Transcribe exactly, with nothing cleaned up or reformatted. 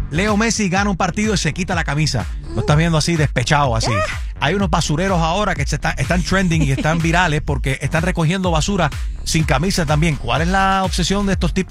Leo Messi gana un partido y se quita la camisa. Lo estás viendo así, despechado, así. Hay unos basureros ahora que se está- están trending y están virales porque están recogiendo basura sin camisa también. ¿Cuál es la obsesión de estos tipos?